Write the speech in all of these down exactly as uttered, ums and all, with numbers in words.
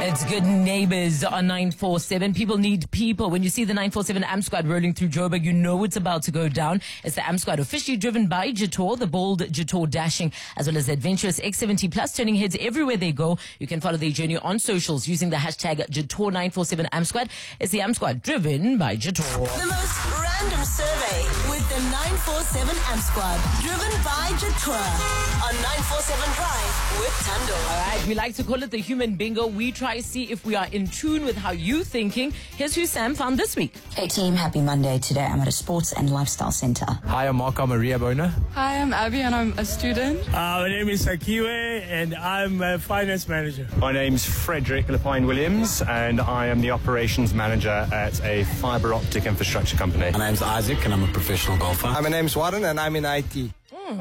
It's Good Neighbors on nine four seven. People need people. When you see the nine four seven A M Squad rolling through Joburg, you know it's about to go down. It's the A M Squad, officially driven by Jator, the bold Jator dashing, as well as the adventurous X seventy plus, turning heads everywhere they go. You can follow their journey on socials using the hashtag Jator nine four seven A M Squad. It's the A M Squad, driven by Jator. The most random survey with the nine four seven A M Squad, driven by Jator on nine four seven Drive with Tando. All right, we like to call it the human bingo. We try to see if we are in tune with how you're thinking. Here's who Sam found this week. Hey team, happy Monday. Today I'm at a sports and lifestyle center. Hi, I'm Marco Maria Bona. Hi, I'm Abby and I'm a student. Uh, my name is Sakiwe and I'm a finance manager. My name's Frederick Lepine Williams and I am the operations manager at a fibre optic infrastructure company. My name's Isaac and I'm a professional golfer. My name's Warren and I'm in I T.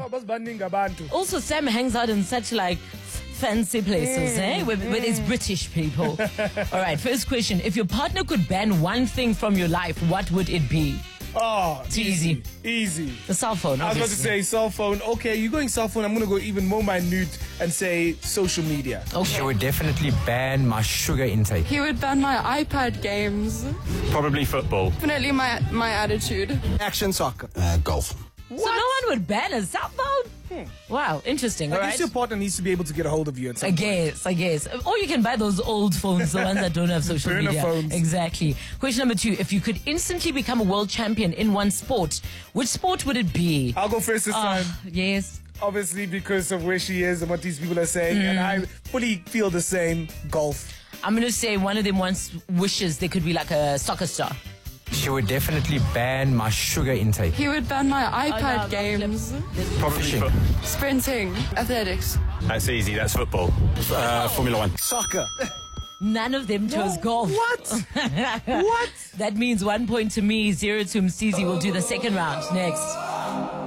Mm. Also, Sam hangs out in such like fancy places, mm. eh? Where, where there's British people. All right, first question. If your partner could ban one thing from your life, what would it be? Oh, it's easy. Easy. The cell phone. I was about to say cell phone. Okay, you're going cell phone. I'm going to go even more minute and say social media. Okay. She would definitely ban my sugar intake. He would ban my iPad games. Probably football. Definitely my, my attitude. Action soccer. Uh, golf. What? So no one would ban a cell phone? Hmm. Wow, interesting. I All guess right. your partner needs to be able to get a hold of you. At some I guess, point. I guess. Or you can buy those old phones, the ones that don't have social Burner media. Phones. Exactly. Question number two. If you could instantly become a world champion in one sport, which sport would it be? I'll go first this uh, time. Yes. Obviously because of where she is and what these people are saying. Mm. And I fully feel the same. Golf. I'm going to say one of them wants wishes they could be like a soccer star. She would definitely ban my sugar intake. He would ban my iPad oh, no, games. Probably Fishing. Sprinting. Athletics. That's easy. That's football. Uh, Formula One. Soccer. None of them chose no. golf. What? What? That means one point to me, zero to Msizi. We'll do the second round next.